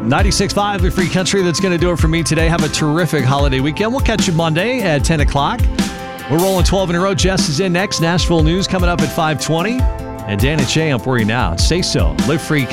96.5, the Free Country. That's going to do it for me today. Have a terrific holiday weekend. We'll catch you Monday at 10 o'clock. We're rolling 12 in a row. Jess is in next. Nashville News coming up at 5:20. And Dan and Shay, I'm for you now. Say so. Live free.